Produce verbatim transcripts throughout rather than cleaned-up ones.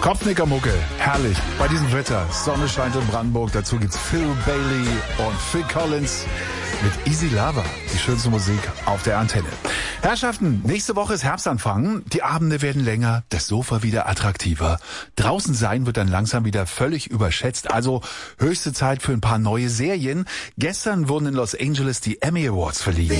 Kopfnickermucke, herrlich. Bei diesem Wetter, Sonne scheint in Brandenburg, dazu gibt's Phil Bailey und Phil Collins mit Easy Lover. Die schönste Musik auf der Antenne. Herrschaften, nächste Woche ist Herbstanfang. Die Abende werden länger, das Sofa wieder attraktiver. Draußen sein wird dann langsam wieder völlig überschätzt. Also höchste Zeit für ein paar neue Serien. Gestern wurden in Los Angeles die Emmy Awards verliehen.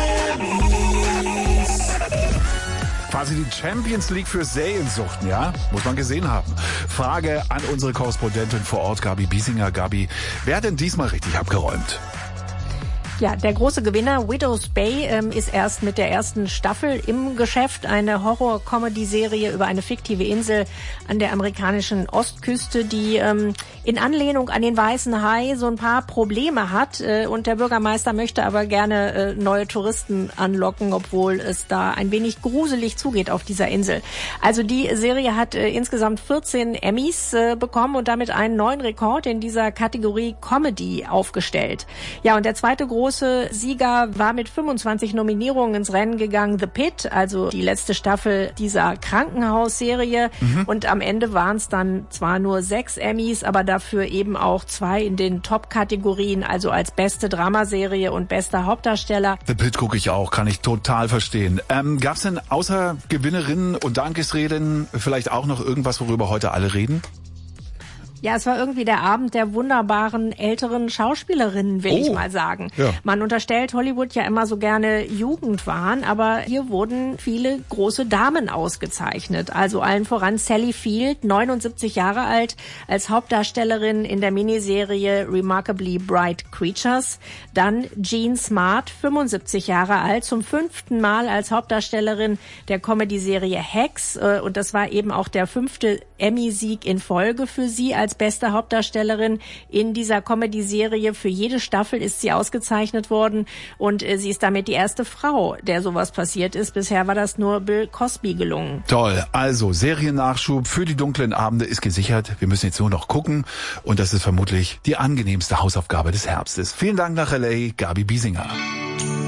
Quasi die Champions League für Seriensuchten, ja? Muss man gesehen haben. Frage an unsere Korrespondentin vor Ort, Gabi Biesinger. Gabi, wer hat denn diesmal richtig abgeräumt? Ja, der große Gewinner Widow's Bay ähm, ist erst mit der ersten Staffel im Geschäft. Eine Horror-Comedy-Serie über eine fiktive Insel an der amerikanischen Ostküste, die ähm, in Anlehnung an den Weißen Hai so ein paar Probleme hat. Äh, und der Bürgermeister möchte aber gerne äh, neue Touristen anlocken, obwohl es da ein wenig gruselig zugeht auf dieser Insel. Also die Serie hat äh, insgesamt vierzehn Emmys äh, bekommen und damit einen neuen Rekord in dieser Kategorie Comedy aufgestellt. Ja, und der zweite große große Sieger war mit fünfundzwanzig Nominierungen ins Rennen gegangen, The Pit, also die letzte Staffel dieser Krankenhausserie. Mhm. Und am Ende waren es dann zwar nur sechs Emmys, aber dafür eben auch zwei in den Top-Kategorien, also als beste Dramaserie und bester Hauptdarsteller. The Pit gucke ich auch, kann ich total verstehen. Ähm, gab es denn außer Gewinnerinnen und Dankesreden vielleicht auch noch irgendwas, worüber heute alle reden? Ja, es war irgendwie der Abend der wunderbaren älteren Schauspielerinnen, will oh. ich mal sagen. Ja. Man unterstellt Hollywood ja immer so gerne Jugendwahn, aber hier wurden viele große Damen ausgezeichnet. Also allen voran Sally Field, neunundsiebzig Jahre alt, als Hauptdarstellerin in der Miniserie Remarkably Bright Creatures. Dann Jean Smart, fünfundsiebzig Jahre alt, zum fünften Mal als Hauptdarstellerin der Comedy-Serie Hacks. Und das war eben auch der fünfte Emmy-Sieg in Folge für sie als beste Hauptdarstellerin in dieser Comedy-Serie. Für jede Staffel ist sie ausgezeichnet worden und äh, sie ist damit die erste Frau, der sowas passiert ist. Bisher war das nur Bill Cosby gelungen. Toll. Also Seriennachschub für die dunklen Abende ist gesichert. Wir müssen jetzt nur noch gucken und das ist vermutlich die angenehmste Hausaufgabe des Herbstes. Vielen Dank nach L A, Gabi Biesinger.